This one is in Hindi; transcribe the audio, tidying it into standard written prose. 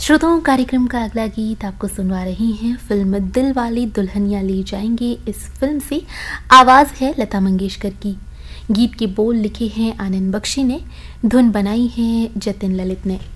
श्रोताओं, कार्यक्रम का अगला गीत आपको सुनवा रही हैं फिल्म दिल वाले दुल्हनिया ले जाएंगे। इस फिल्म से आवाज़ है लता मंगेशकर की। गीत के बोल लिखे हैं आनंद बख्शी ने, धुन बनाई है जतिन ललित ने।